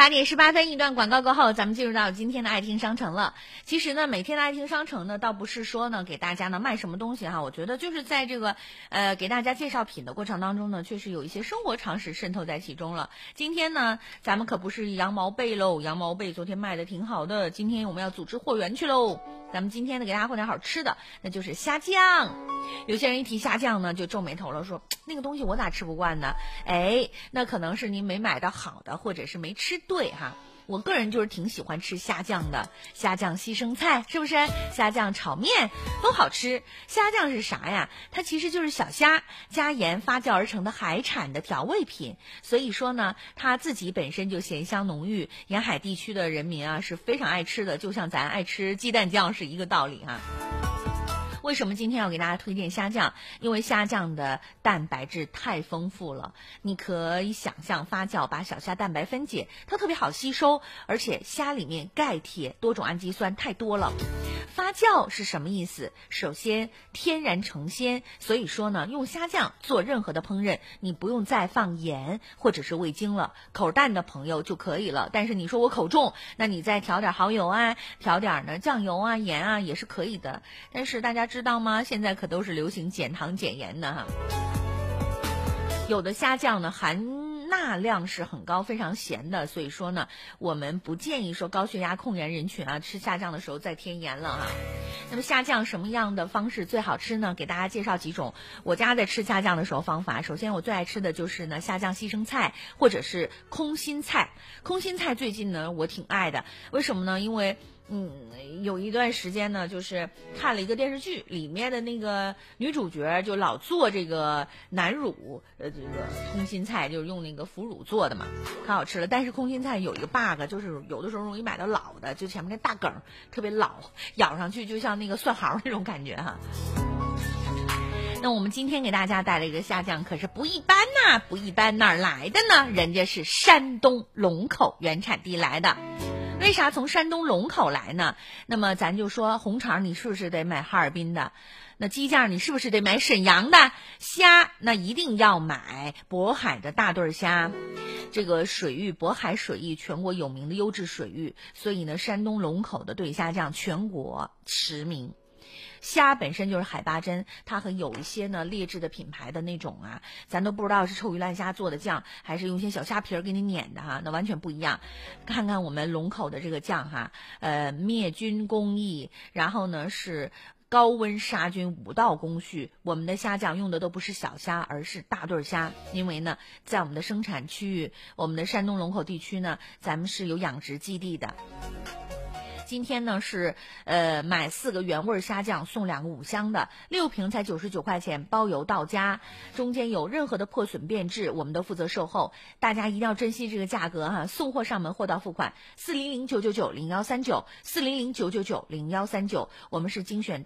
8点18分，一段广告过后，咱们进入到今天的爱听商城了。其实呢，每天的爱听商城呢，倒不是说呢给大家呢卖什么东西哈，我觉得就是在这个给大家介绍品的过程当中呢，确实有一些生活常识渗透在其中了。今天呢，咱们可不是羊毛被喽，羊毛被昨天卖的挺好的，今天我们要组织货源去喽。咱们今天呢给大家混点好吃的，那就是虾酱。有些人一提虾酱呢，就皱眉头了，说那个东西我咋吃不惯呢？哎，那可能是您没买到好的，或者是没吃对哈。我个人就是挺喜欢吃虾酱的，虾酱西生菜是不是？虾酱炒面都好吃。虾酱是啥呀？它其实就是小虾加盐发酵而成的海产的调味品，所以说呢，它自己本身就咸香浓郁，沿海地区的人民啊是非常爱吃的，就像咱爱吃鸡蛋酱是一个道理哈。为什么今天要给大家推荐虾酱？因为虾酱的蛋白质太丰富了，你可以想象发酵把小虾蛋白分解，它特别好吸收，而且虾里面钙、铁、多种氨基酸太多了。发酵是什么意思？首先天然成鲜，所以说呢，用虾酱做任何的烹饪，你不用再放盐或者是味精了，口淡的朋友就可以了。但是你说我口重，那你再调点蚝油啊，调点呢酱油啊、盐啊也是可以的。但是大家知道吗？现在可都是流行减糖减盐的哈。有的虾酱呢含钠量是很高，非常咸的，所以说呢，我们不建议说高血压控盐人群啊吃虾酱的时候再添盐了哈。那么虾酱什么样的方式最好吃呢？给大家介绍几种我家在吃虾酱的时候方法。首先我最爱吃的就是呢虾酱西生菜或者是空心菜。空心菜最近呢我挺爱的，为什么呢？因为有一段时间呢，就是看了一个电视剧，里面的那个女主角就老做这个南乳，这个空心菜就是用那个腐乳做的嘛，可好吃了。但是空心菜有一个 bug， 就是有的时候容易买到老的，就前面那大梗特别老，咬上去就像那个蒜毫那种感觉哈。那我们今天给大家带来一个虾酱可是不一般呐，不一般，哪儿来的呢？人家是山东龙口原产地来的。为啥从山东龙口来呢？那么咱就说红肠你是不是得买哈尔滨的？那鸡酱你是不是得买沈阳的？虾那一定要买渤海的大对虾。这个水域渤海水域全国有名的优质水域，所以呢山东龙口的对虾酱全国驰名。虾本身就是海八珍，它和有一些呢劣质的品牌的那种啊，咱都不知道是臭鱼烂虾做的酱，还是用些小虾皮儿给你碾的哈，那完全不一样。看看我们龙口的这个酱哈，灭菌工艺，然后呢是高温杀菌5道工序。我们的虾酱用的都不是小虾，而是大对虾，因为呢在我们的生产区域，我们的山东龙口地区呢，咱们是有养殖基地的。今天呢是买4个原味虾酱送2个5香的，6瓶才99块钱，包邮到家。中间有任何的破损变质，我们都负责售后，大家一定要珍惜这个价格哈。送货上门，货到付款，400-999-0139，400-999-0139，我们是精选